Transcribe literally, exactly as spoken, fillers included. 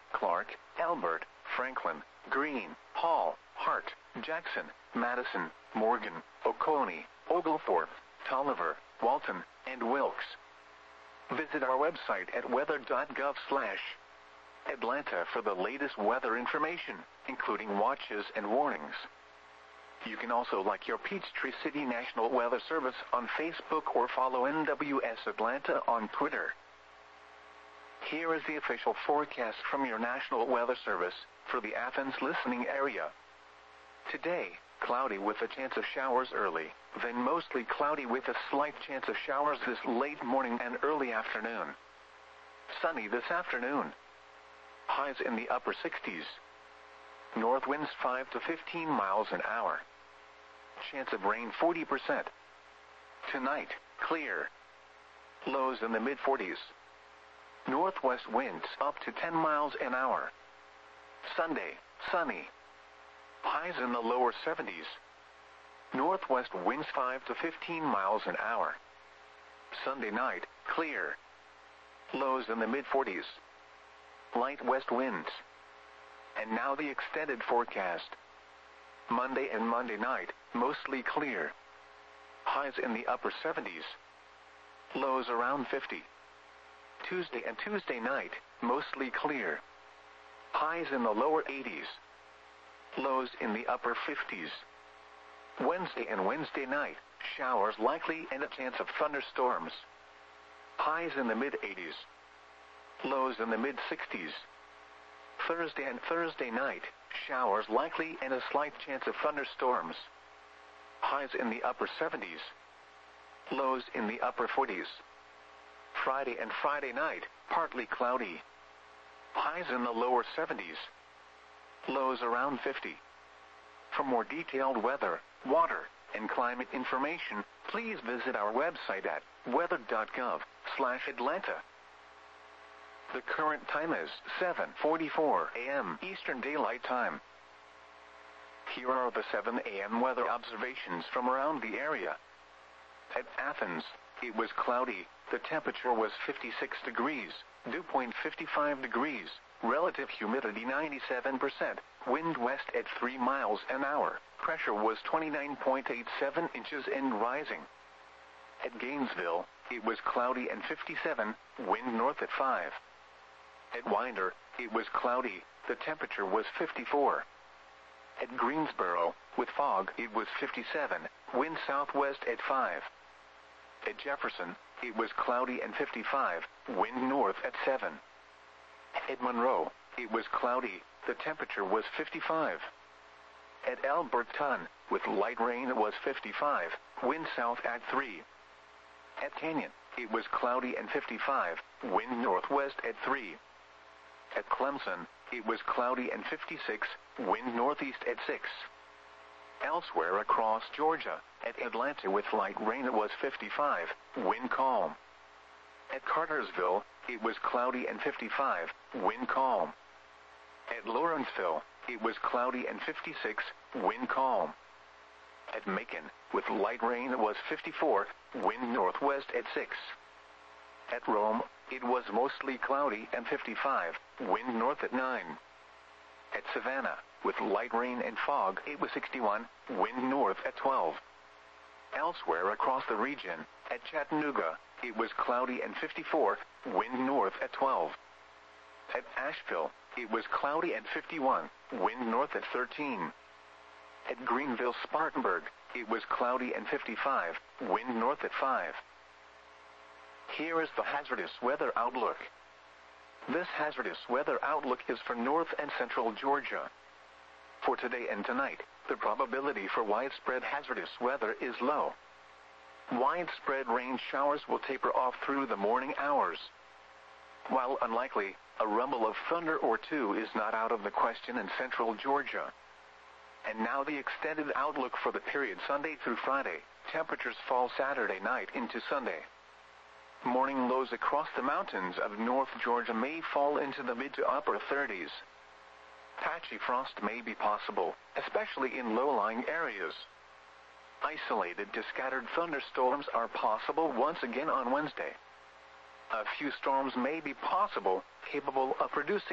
Clark, Elbert, Franklin, Greene, Hall, Hart, Jackson, Madison, Morgan, Oconee, Oglethorpe, Tolliver, Walton, and Wilkes. Visit our website at weather dot gov slash Atlanta for the latest weather information, including watches and warnings. You can also like your Peachtree City National Weather Service on Facebook or follow N W S Atlanta on Twitter. Here is the official forecast from your National Weather Service for the Athens listening area. Today, cloudy with a chance of showers early, then mostly cloudy with a slight chance of showers this late morning and early afternoon. Sunny this afternoon. Highs in the upper sixties. North winds five to fifteen miles an hour. Chance of rain forty percent. Tonight, clear. Lows in the mid forties. Northwest winds up to ten miles an hour. Sunday, sunny. Highs in the lower seventies. Northwest winds five to fifteen miles an hour. Sunday night, clear. Lows in the mid forties. Light west winds. And now the extended forecast. Monday and Monday night, mostly clear. Highs in the upper seventies. Lows around fifty. Tuesday and Tuesday night, mostly clear. Highs in the lower eighties. Lows in the upper fifties. Wednesday and Wednesday night, showers likely and a chance of thunderstorms. Highs in the mid eighties. Lows in the mid sixties. Thursday and Thursday night, showers likely and a slight chance of thunderstorms. Highs in the upper seventies. Lows in the upper forties. Friday and Friday night, partly cloudy. Highs in the lower seventies. Lows around fifty. For more detailed weather, water, and climate information, please visit our website at weather dot gov slash Atlanta. The current time is seven forty-four a m Eastern Daylight Time. Here are the seven a m weather observations from around the area. At Athens, it was cloudy. The temperature was fifty-six degrees, dew point fifty-five degrees, relative humidity ninety-seven percent, wind west at three miles an hour, pressure was twenty-nine point eight seven inches and rising. At Gainesville, it was cloudy and fifty-seven, wind north at five. At Winder, it was cloudy, the temperature was fifty-four. At Greensboro, with fog, it was fifty-seven, wind southwest at five. At Jefferson, it was cloudy and fifty-five, wind north at seven. At Monroe, it was cloudy, the temperature was fifty-five. At Alberton, with light rain, it was fifty-five, wind south at three. At Canyon, it was cloudy and fifty-five, wind northwest at three. At Clemson, it was cloudy and fifty-six, wind northeast at six. Elsewhere across Georgia, at Atlanta with light rain it was fifty-five, wind calm. At Cartersville, it was cloudy and fifty-five, wind calm. At Lawrenceville, it was cloudy and fifty-six, wind calm. At Macon, with light rain it was fifty-four, wind northwest at six. At Rome, it was mostly cloudy and fifty-five, wind north at nine. At Savannah, with light rain and fog, it was sixty-one, wind north at twelve. Elsewhere across the region, at Chattanooga, it was cloudy and fifty-four, wind north at twelve. At Asheville, it was cloudy and fifty-one, wind north at thirteen. At Greenville-Spartanburg, it was cloudy and fifty-five, wind north at five. Here is the hazardous weather outlook. This hazardous weather outlook is for north and central Georgia. For today and tonight, the probability for widespread hazardous weather is low. Widespread rain showers will taper off through the morning hours. While unlikely, a rumble of thunder or two is not out of the question in central Georgia. And now the extended outlook for the period Sunday through Friday. Temperatures fall Saturday night into Sunday. Morning lows across the mountains of North Georgia may fall into the mid to upper thirties. Patchy frost may be possible, especially in low-lying areas. Isolated to scattered thunderstorms are possible once again on Wednesday. A few storms may be possible, capable of producing